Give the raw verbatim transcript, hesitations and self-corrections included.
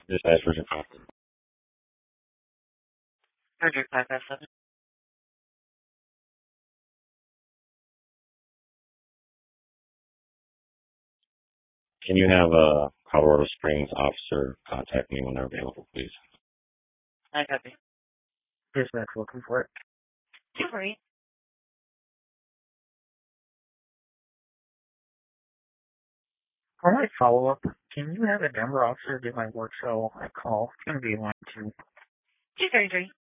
Dispatch Virgin Compton. Roger, five five seven. Can you have a Colorado Springs officer contact me when they're available, please? I copy. Dispatch looking for it. Two for eight. For my follow-up, can you have a Denver officer give my work cell a call? It's going to be line two. Two thirty three.